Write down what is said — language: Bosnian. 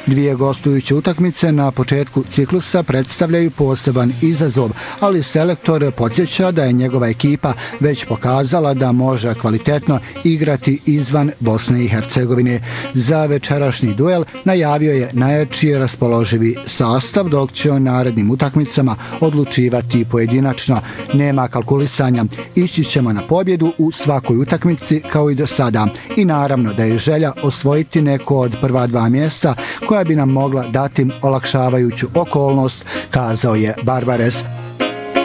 Dvije gostujuće utakmice na početku ciklusa predstavljaju poseban izazov, ali selektor podsjeća da je njegova ekipa već pokazala da može kvalitetno igrati izvan Bosne i Hercegovine. Za večerašnji duel najavio je najjači raspoloživi sastav, dok će o narednim utakmicama odlučivati pojedinačno. Nema kalkulisanja, ići ćemo na pobjedu u svakoj utakmici kao i do sada. I naravno da je želja osvojiti neko od prva dva mjesta koja bi nam mogla dati olakšavajuću okolnost, kazao je Barbares.